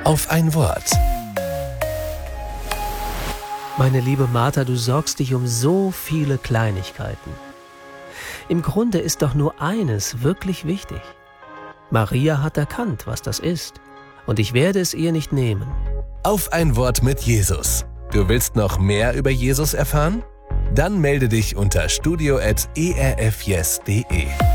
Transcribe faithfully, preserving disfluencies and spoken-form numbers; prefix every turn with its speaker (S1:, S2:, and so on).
S1: auf ein Wort.
S2: Meine liebe Martha, du sorgst dich um so viele Kleinigkeiten. Im Grunde ist doch nur eines wirklich wichtig. Maria hat erkannt, was das ist, und ich werde es ihr nicht nehmen.
S1: Auf ein Wort mit Jesus. Du willst noch mehr über Jesus erfahren? Dann melde dich unter studio at e r f yes punkt de.